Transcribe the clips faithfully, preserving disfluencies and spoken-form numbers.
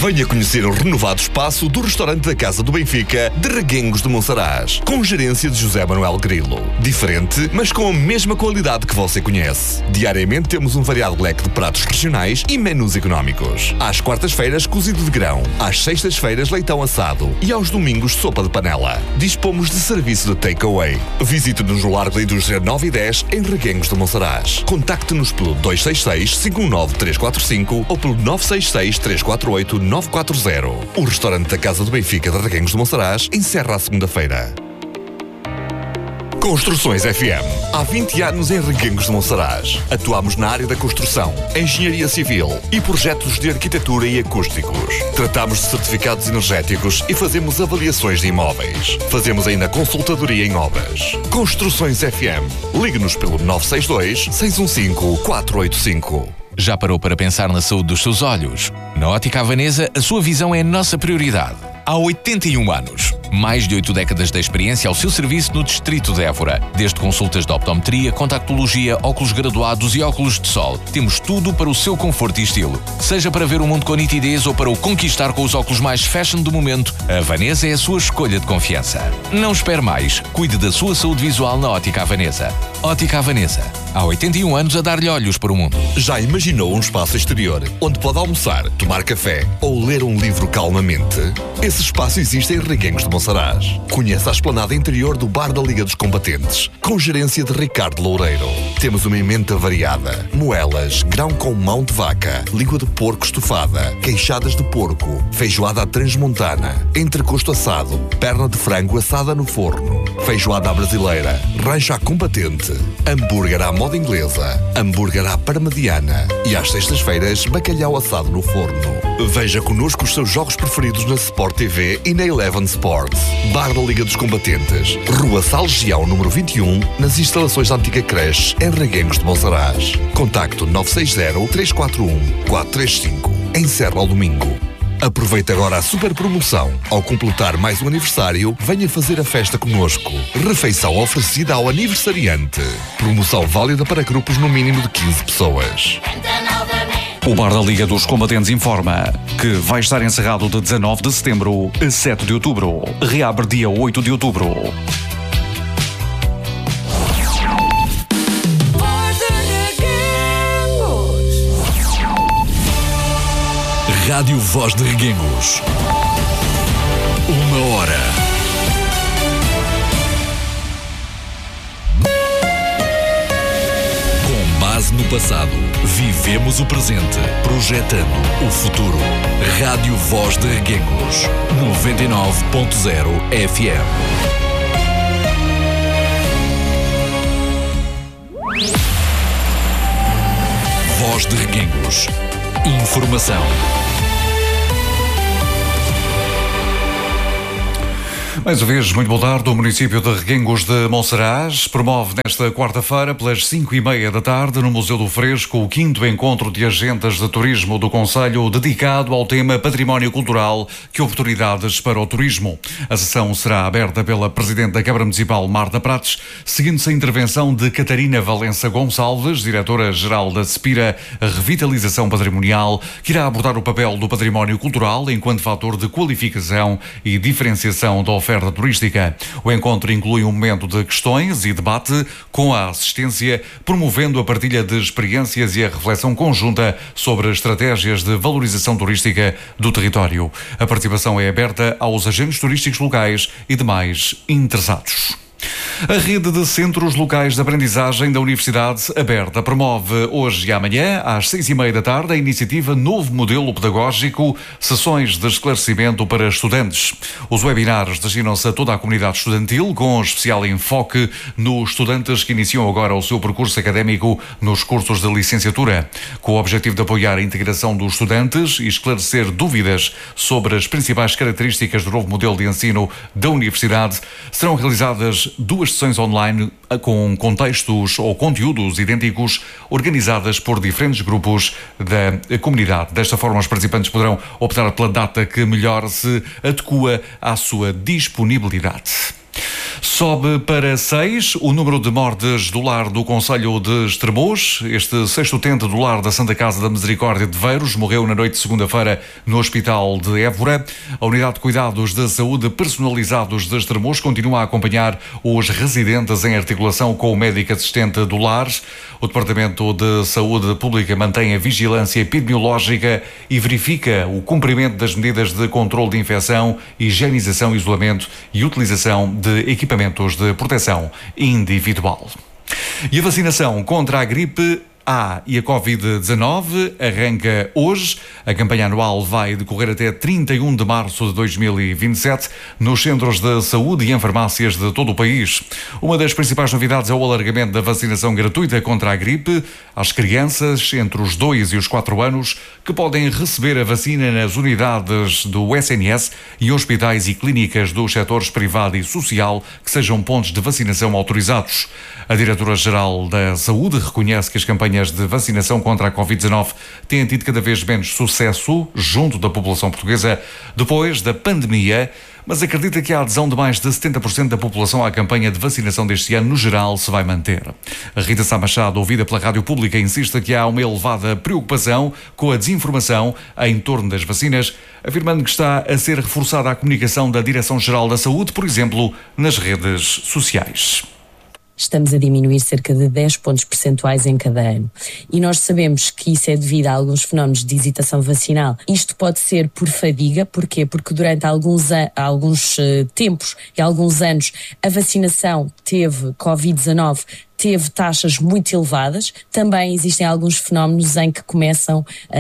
Venha conhecer o renovado espaço do restaurante da Casa do Benfica de Reguengos de Monsaraz, com gerência de José Manuel Grilo. Diferente, mas com a mesma qualidade que você conhece. Diariamente temos um variado leque de pratos regionais e menus económicos. Às quartas-feiras, cozido de grão. Às sextas-feiras, leitão assado. E aos domingos, sopa de panela. Dispomos de serviço de takeaway. Visite-nos no Largo da Indústria nove e dez, em Reguengos de Monsaraz. Contacte-nos pelo dois seis seis, cinco um nove, três quatro cinco ou pelo nove seis seis, três quatro oito, nove quatro zero. O restaurante da Casa do Benfica de Reguengos de Monsaraz encerra à segunda-feira. Construções F M. Há vinte anos em Reguengos de Monsaraz. Atuamos na área da construção, engenharia civil e projetos de arquitetura e acústicos. Tratamos de certificados energéticos e fazemos avaliações de imóveis. Fazemos ainda consultadoria em obras. Construções F M. Ligue-nos pelo nove seis dois, seis um cinco, quatro oito cinco. Já parou para pensar na saúde dos seus olhos? Na Ótica Havanesa, a sua visão é a nossa prioridade. Há oitenta e um anos. Mais de oito décadas de experiência ao seu serviço no Distrito de Évora. Desde consultas de optometria, contactologia, óculos graduados e óculos de sol. Temos tudo para o seu conforto e estilo. Seja para ver o mundo com nitidez ou para o conquistar com os óculos mais fashion do momento, a Havanesa é a sua escolha de confiança. Não espere mais. Cuide da sua saúde visual na Ótica Havanesa. Ótica Havanesa. Há oitenta e um anos a dar-lhe olhos para o mundo. Já imaginou um espaço exterior onde pode almoçar, tomar café ou ler um livro calmamente? Esse espaço existe em Reguengos de Monsaraz. Conheça a esplanada interior do Bar da Liga dos Combatentes, com gerência de Ricardo Loureiro. Temos uma emenda variada: moelas, grão com mão de vaca, língua de porco estufada, queixadas de porco, feijoada à transmontana, entrecosto assado, perna de frango assada no forno, feijoada à brasileira, rancho à combatente, hambúrguer à moda inglesa, hambúrguer à parmediana e às sextas-feiras bacalhau assado no forno. Veja connosco os seus jogos preferidos na Sport T V e na Eleven Sports. Bar da Liga dos Combatentes, Rua Salgião, número vinte e um, nas instalações da antiga creche, em Reguengos de Monsaraz. Contacto nove seis zero, três quatro um, quatro três cinco. Encerra ao domingo. Aproveite agora a super promoção. Ao completar mais um aniversário, venha fazer a festa connosco. Refeição oferecida ao aniversariante. Promoção válida para grupos no mínimo de quinze pessoas. O Bar da Liga dos Combatentes informa que vai estar encerrado de dezanove de setembro a sete de outubro. Reabre dia oito de outubro. Rádio Voz de Reguengos. Uma hora. Com base no passado, vivemos o presente, projetando o futuro. Rádio Voz de Reguengos, noventa e nove ponto zero F M. Voz de Reguengos. Informação. Mais uma vez, muito boa tarde. O município de Reguengos de Monsaraz promove nesta quarta-feira, pelas cinco e meia da tarde, no Museu do Fresco, o quinto encontro de agentes de turismo do Concelho, dedicado ao tema Património Cultural, que oportunidades para o turismo. A sessão será aberta pela Presidente da Câmara Municipal, Marta Prates, seguindo-se a intervenção de Catarina Valença Gonçalves, Diretora-Geral da SEPIRA, a Revitalização Patrimonial, que irá abordar o papel do património cultural enquanto fator de qualificação e diferenciação da oferta turística. O encontro inclui um momento de questões e debate com a assistência, promovendo a partilha de experiências e a reflexão conjunta sobre estratégias de valorização turística do território. A participação é aberta aos agentes turísticos locais e demais interessados. A rede de centros locais de aprendizagem da Universidade Aberta promove hoje e amanhã, às seis e meia da tarde, a iniciativa Novo Modelo Pedagógico, sessões de esclarecimento para estudantes. Os webinars destinam-se a toda a comunidade estudantil, com especial enfoque nos estudantes que iniciam agora o seu percurso académico nos cursos de licenciatura. Com o objetivo de apoiar a integração dos estudantes e esclarecer dúvidas sobre as principais características do novo modelo de ensino da Universidade, serão realizadas duas sessões online com contextos ou conteúdos idênticos, organizadas por diferentes grupos da comunidade. Desta forma, os participantes poderão optar pela data que melhor se adequa à sua disponibilidade. Sobe para seis o número de mortes do lar do Concelho de Estremoz. Este sexto utente do lar da Santa Casa da Misericórdia de Veiros morreu na noite de segunda-feira no Hospital de Évora. A Unidade de Cuidados de Saúde Personalizados de Estremoz continua a acompanhar os residentes em articulação com o médico assistente do lar. O Departamento de Saúde Pública mantém a vigilância epidemiológica e verifica o cumprimento das medidas de controle de infecção, higienização, isolamento e utilização de equipamentos de proteção individual. E a vacinação contra a gripe A e a covid dezanove arranca hoje. A campanha anual vai decorrer até trinta e um de março de dois mil e vinte e sete nos centros de saúde e em farmácias de todo o país. Uma das principais novidades é o alargamento da vacinação gratuita contra a gripe às crianças entre os dois e os quatro anos que podem receber a vacina nas unidades do S N S e hospitais e clínicas dos setores privado e social que sejam pontos de vacinação autorizados. A Diretora-Geral da Saúde reconhece que as campanhas de vacinação contra a covid dezanove têm tido cada vez menos sucesso junto da população portuguesa depois da pandemia, mas acredita que a adesão de mais de setenta por cento da população à campanha de vacinação deste ano, no geral, se vai manter. A Rita Sá Machado, ouvida pela Rádio Pública, insiste que há uma elevada preocupação com a desinformação em torno das vacinas, afirmando que está a ser reforçada a comunicação da Direção-Geral da Saúde, por exemplo, nas redes sociais. Estamos a diminuir cerca de dez pontos percentuais em cada ano. E nós sabemos que isso é devido a alguns fenómenos de hesitação vacinal. Isto pode ser por fadiga. Porquê? Porque durante alguns, alguns uh, tempos e alguns anos a vacinação teve covid dezanove, teve taxas muito elevadas. Também existem alguns fenómenos em que começam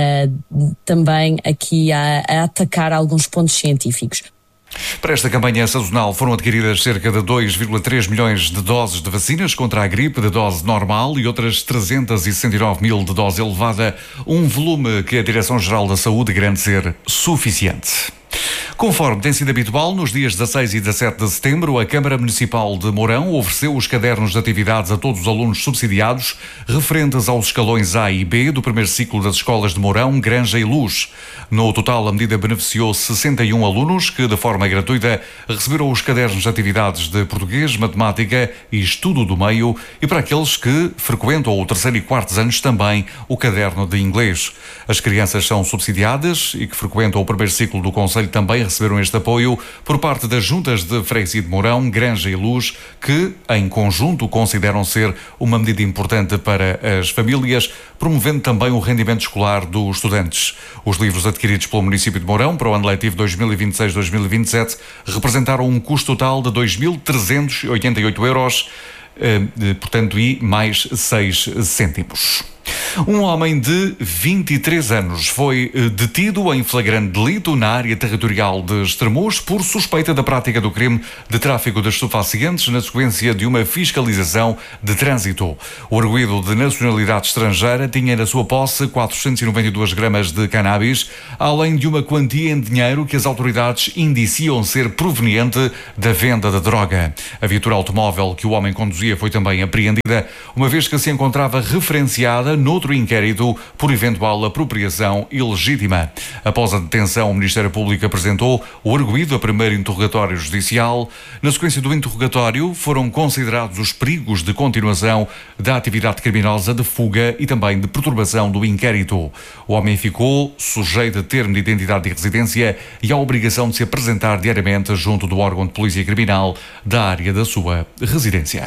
uh, também aqui a, a atacar alguns pontos científicos. Para esta campanha sazonal foram adquiridas cerca de dois vírgula três milhões de doses de vacinas contra a gripe de dose normal e outras trezentos e sessenta e nove mil de dose elevada, um volume que a Direção-Geral da Saúde garante ser suficiente. Conforme tem sido habitual, nos dias dezasseis e dezassete de setembro, a Câmara Municipal de Mourão ofereceu os cadernos de atividades a todos os alunos subsidiados referentes aos escalões A e B do primeiro ciclo das escolas de Mourão, Granja e Luz. No total, a medida beneficiou sessenta e um alunos que, de forma gratuita, receberam os cadernos de atividades de português, matemática e estudo do meio, e para aqueles que frequentam o terceiro e quarto anos também o caderno de inglês. As crianças são subsidiadas e que frequentam o primeiro ciclo do Conselho também receberam este apoio por parte das juntas de freguesia de Mourão, Granja e Luz, que, em conjunto, consideram ser uma medida importante para as famílias, promovendo também o rendimento escolar dos estudantes. Os livros adquiridos pelo município de Mourão para o ano letivo dois mil e vinte e seis dois mil e vinte e sete representaram um custo total de dois mil trezentos e oitenta e oito euros, eh, portanto, e mais seis cêntimos. Um homem de vinte e três anos foi detido em flagrante delito na área territorial de Estremoz por suspeita da prática do crime de tráfico de estupefacientes na sequência de uma fiscalização de trânsito. O arguido de nacionalidade estrangeira tinha na sua posse quatrocentos e noventa e duas gramas de cannabis, além de uma quantia em dinheiro que as autoridades indiciam ser proveniente da venda da droga. A viatura automóvel que o homem conduzia foi também apreendida, uma vez que se encontrava referenciada noutro inquérito por eventual apropriação ilegítima. Após a detenção, o Ministério Público apresentou o arguido a primeiro interrogatório judicial. Na sequência do interrogatório, foram considerados os perigos de continuação da atividade criminosa, de fuga e também de perturbação do inquérito. O homem ficou sujeito a termo de identidade e residência e à obrigação de se apresentar diariamente junto do órgão de polícia criminal da área da sua residência.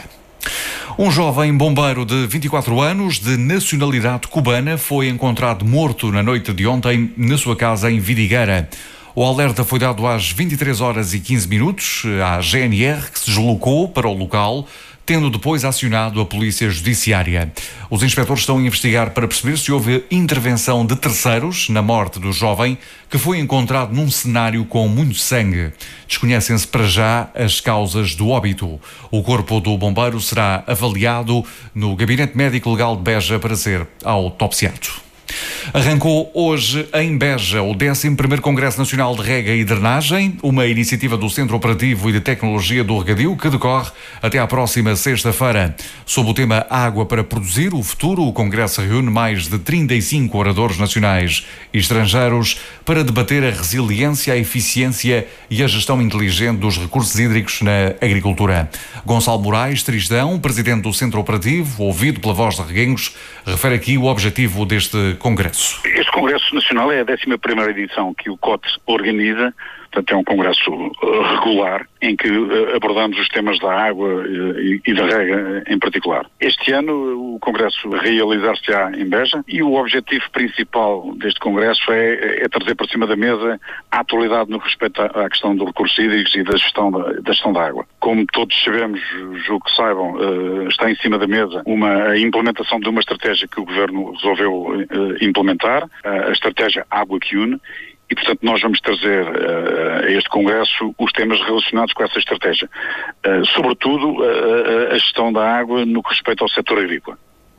Um jovem bombeiro de vinte e quatro anos, de nacionalidade cubana, foi encontrado morto na noite de ontem na sua casa em Vidigueira. O alerta foi dado às vinte e três horas e quinze minutos à G N R, que se deslocou para o local, tendo depois acionado a Polícia Judiciária. Os inspectores estão a investigar para perceber se houve intervenção de terceiros na morte do jovem, que foi encontrado num cenário com muito sangue. Desconhecem-se para já as causas do óbito. O corpo do bombeiro será avaliado no Gabinete Médico Legal de Beja para ser autopsiado. Arrancou hoje em Beja o décimo primeiro Congresso Nacional de Rega e Drenagem, uma iniciativa do Centro Operativo e de Tecnologia do Regadio que decorre até à próxima sexta-feira. Sob o tema Água para Produzir o Futuro, o Congresso reúne mais de trinta e cinco oradores nacionais e estrangeiros para debater a resiliência, a eficiência e a gestão inteligente dos recursos hídricos na agricultura. Gonçalo Moraes Tristão, presidente do Centro Operativo, ouvido pela Voz de Reguengos, refere aqui o objetivo deste Congresso. Este Congresso Nacional é a décima primeira edição que o C O T organiza. Portanto, é um congresso uh, regular em que uh, abordamos os temas da água uh, e, e da rega em particular. Este ano uh, o congresso realizar-se-á em Beja e o objetivo principal deste congresso é, é trazer para cima da mesa a atualidade no respeito à, à questão dos recursos hídricos e da gestão da, da gestão da água. Como todos sabemos, julgo que saibam, uh, está em cima da mesa uma, a implementação de uma estratégia que o Governo resolveu uh, implementar, uh, a estratégia Água que Une. E, portanto, nós vamos trazer uh, a este Congresso os temas relacionados com essa estratégia. Uh, sobretudo, uh, a gestão da água no que respeita ao setor agrícola.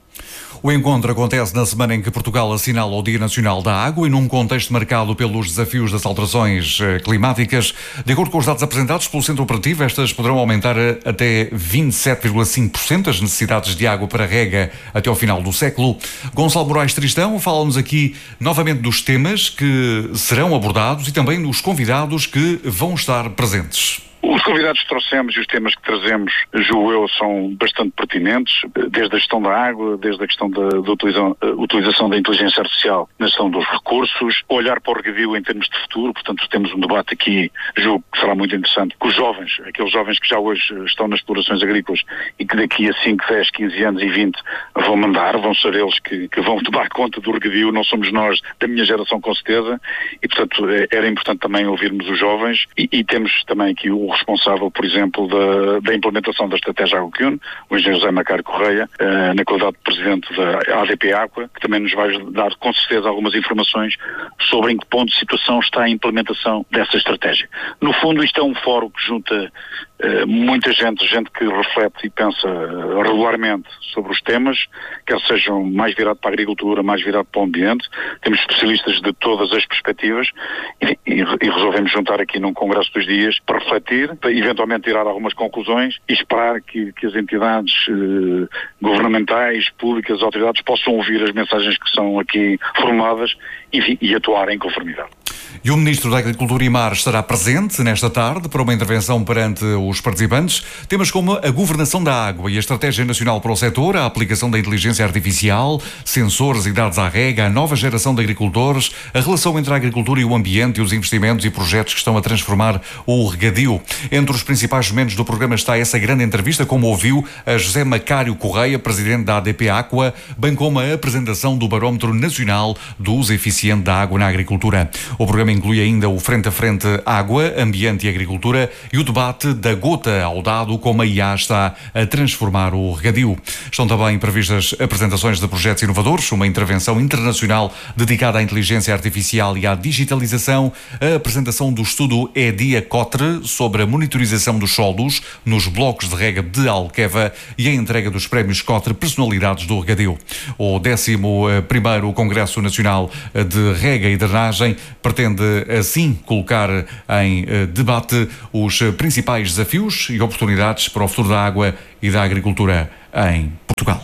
O encontro acontece na semana em que Portugal assinala o Dia Nacional da Água e num contexto marcado pelos desafios das alterações climáticas. De acordo com os dados apresentados pelo Centro Operativo, estas poderão aumentar até vinte e sete vírgula cinco por cento as necessidades de água para rega até ao final do século. Gonçalo Moraes Tristão fala-nos aqui novamente dos temas que serão abordados e também dos convidados que vão estar presentes. Os convidados que trouxemos e os temas que trazemos, julgo eu, são bastante pertinentes, desde a gestão da água, desde a questão da, da utilização, utilização da inteligência artificial na gestão dos recursos, olhar para o regadio em termos de futuro. Portanto, temos um debate aqui, julgo que será muito interessante, com os jovens, aqueles jovens que já hoje estão nas explorações agrícolas e que daqui a cinco, dez, quinze anos e vinte vão mandar, vão ser eles que, que vão tomar conta do regadio, não somos nós da minha geração com certeza, e portanto era importante também ouvirmos os jovens e, e temos também aqui o responsável, por exemplo, da, da implementação da estratégia Água que Une, o engenheiro José Macário Correia, uh, na qualidade de presidente da A D P Aqua, que também nos vai dar com certeza algumas informações sobre em que ponto de situação está a implementação dessa estratégia. No fundo, isto é um fórum que junta uh, muita gente, gente que reflete e pensa uh, regularmente sobre os temas, quer sejam mais virados para a agricultura, mais virados para o ambiente. Temos especialistas de todas as perspectivas e, e, e resolvemos juntar aqui num congresso dos dias para refletir, para eventualmente tirar algumas conclusões e esperar que, que as entidades eh, governamentais, públicas, autoridades possam ouvir as mensagens que são aqui formuladas e, e atuar em conformidade. E o Ministro da Agricultura e Mar estará presente nesta tarde para uma intervenção perante os participantes. Temas como a governação da água e a Estratégia Nacional para o setor, a aplicação da inteligência artificial, sensores e dados à rega, a nova geração de agricultores, a relação entre a agricultura e o ambiente e os investimentos e projetos que estão a transformar o regadio. Entre os principais momentos do programa está essa grande entrevista, como ouviu, a José Macário Correia, presidente da A D P Aqua, bem como a apresentação do Barómetro Nacional do Uso Eficiente da Água na Agricultura. O programa inclui ainda o Frente a Frente Água, Ambiente e Agricultura e o debate da gota ao dado, como a I A está a transformar o regadio. Estão também previstas apresentações de projetos inovadores, uma intervenção internacional dedicada à inteligência artificial e à digitalização, a apresentação do estudo EDIA-COTRE sobre a monitorização dos solos nos blocos de rega de Alqueva e a entrega dos prémios COTRE Personalidades do Regadio. O décimo primeiro Congresso Nacional de Rega e Drenagem pretende assim colocar em debate os principais desafios e oportunidades para o futuro da água e da agricultura em Portugal.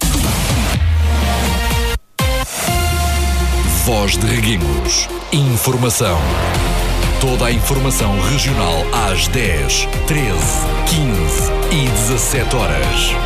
Voz de Reguengos. Informação. Toda a informação regional às dez, treze, quinze e dezassete horas.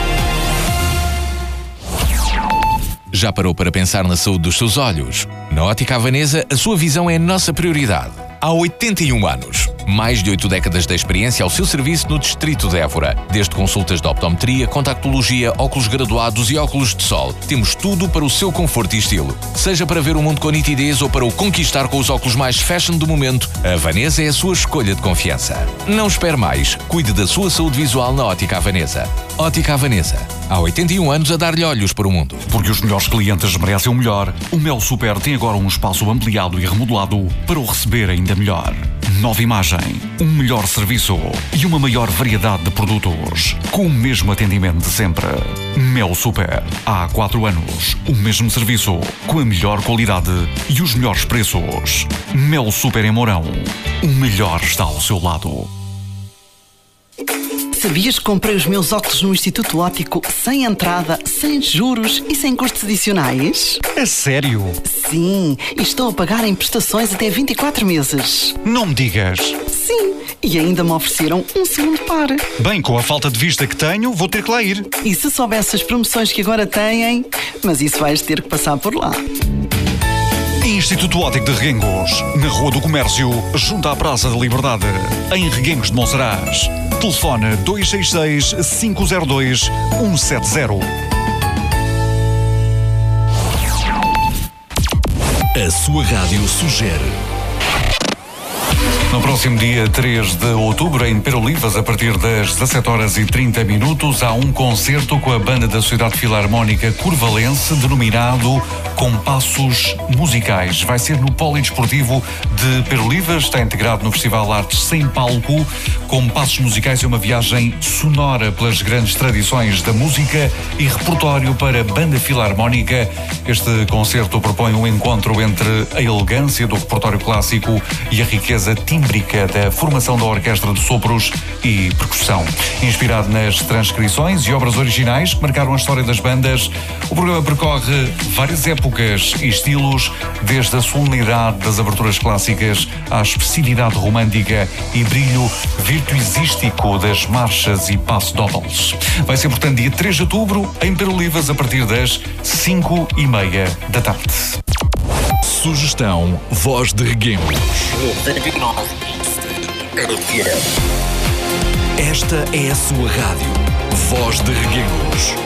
Já parou para pensar na saúde dos seus olhos? Na Ótica Havanesa, a sua visão é a nossa prioridade. Há oitenta e um anos, mais de oito décadas de experiência ao seu serviço no Distrito de Évora. Desde consultas de optometria, contactologia, óculos graduados e óculos de sol. Temos tudo para o seu conforto e estilo. Seja para ver o mundo com nitidez ou para o conquistar com os óculos mais fashion do momento, a Havanesa é a sua escolha de confiança. Não espere mais. Cuide da sua saúde visual na Ótica Havanesa. Ótica Havanesa. Há oitenta e um anos a dar-lhe olhos para o mundo. Porque os melhores clientes merecem o melhor, o Mel Super tem agora um espaço ampliado e remodelado para o receber ainda melhor. nova imagem, um melhor serviço e uma maior variedade de produtos, com o mesmo atendimento de sempre. Mel Super. Há quatro anos, o mesmo serviço, com a melhor qualidade e os melhores preços. Mel Super em Mourão. O melhor está ao seu lado. Sabias que comprei os meus óculos no Instituto Óptico sem entrada, sem juros e sem custos adicionais? É sério? Sim, e estou a pagar em prestações até vinte e quatro meses. Não me digas. Sim, e ainda me ofereceram um segundo par. Bem, com a falta de vista que tenho, vou ter que lá ir. E se soubesse as promoções que agora têm, mas isso vais ter que passar por lá. Instituto Óptico de Reguengos, na Rua do Comércio, junto à Praça da Liberdade, em Reguengos de Monsaraz. Telefone dois seis seis, cinco zero dois, um sete zero. A sua rádio sugere. No próximo dia três de outubro, em Perolivas, a partir das dezassete horas e trinta minutos, há um concerto com a banda da Sociedade Filarmónica Curvalense, denominado Compassos Musicais. Vai ser no Polidesportivo de Perolivas, está integrado no Festival Artes Sem Palco. Compassos Musicais é uma viagem sonora pelas grandes tradições da música e repertório para a banda filarmónica. Este concerto propõe um encontro entre a elegância do repertório clássico e a riqueza tímbrica da formação da orquestra de sopros e percussão. Inspirado nas transcrições e obras originais que marcaram a história das bandas, o programa percorre várias épocas e estilos, desde a solenidade das aberturas clássicas à expressividade romântica e brilho virtuosístico das marchas e passo-dobles. Vai ser, portanto, dia três de outubro, em Perolivas, a partir das cinco e meia da tarde. Sugestão Voz de Reguengos. Esta é a sua rádio. Voz de Reguengos.